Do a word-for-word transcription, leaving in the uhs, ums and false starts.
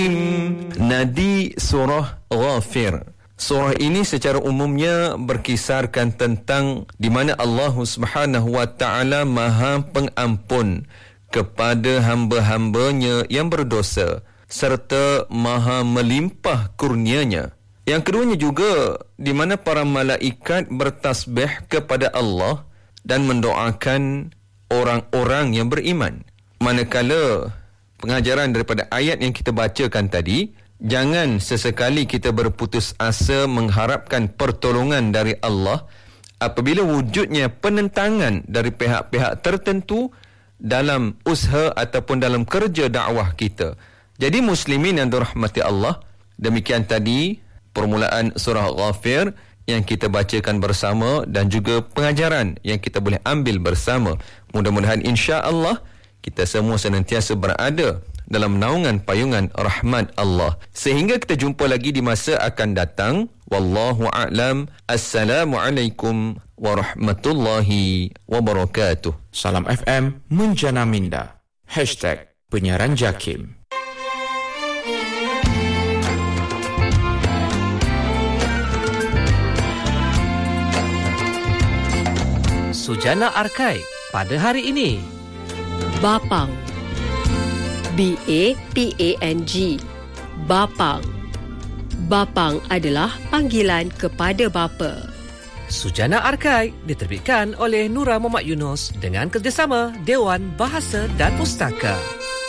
Nadi surah Ghafir. Surah ini secara umumnya berkisarkan tentang di mana Allah Subhanahu wa taala Maha Pengampun kepada hamba-hambanya yang berdosa serta Maha melimpah kurnianya. Yang keduanya juga di mana para malaikat bertasbih kepada Allah dan mendoakan orang-orang yang beriman. Manakala pengajaran daripada ayat yang kita bacakan tadi, jangan sesekali kita berputus asa mengharapkan pertolongan dari Allah apabila wujudnya penentangan dari pihak-pihak tertentu dalam usaha ataupun dalam kerja dakwah kita. Jadi muslimin yang dirahmati Allah, demikian tadi permulaan surah Ghafir yang kita bacakan bersama dan juga pengajaran yang kita boleh ambil bersama. Mudah-mudahan insya-Allah kita semua senantiasa berada dalam naungan payungan rahmat Allah. Sehingga kita jumpa lagi di masa akan datang. Wallahu a'lam. Assalamualaikum warahmatullahi wabarakatuh. Salam F M Menjana Minda. Hashtag Penyiaran Jakim. Sujana Arkai pada hari ini. Bapang. B A P A N G. Bapang. Bapang adalah panggilan kepada bapa. Sujana Arkai diterbitkan oleh Nura Muhammad Yunus dengan kerjasama Dewan Bahasa dan Pustaka.